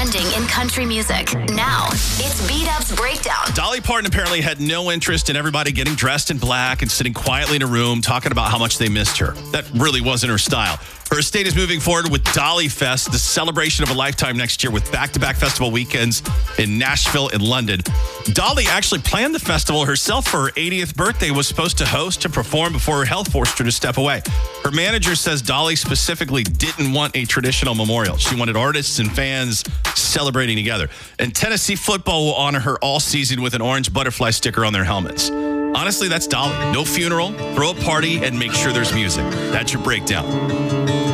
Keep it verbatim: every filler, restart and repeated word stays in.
trending in country music. Now, it's B-Dub's Breakdown. Dolly Parton apparently had no interest in everybody getting dressed in black and sitting quietly in a room talking about how much they missed her. That really wasn't her style. Her estate is moving forward with Dolly Fest, the celebration of a lifetime next year with back-to-back festival weekends in Nashville and London. Dolly actually planned the festival herself for her eightieth birthday, was supposed to host and perform before her health forced her to step away. Her manager says Dolly specifically didn't want a traditional memorial. She wanted artists and fans celebrating together. And Tennessee football will honor her all season with an orange butterfly sticker on their helmets. Honestly, that's Dolly. No funeral, throw a party, and make sure there's music. That's your breakdown.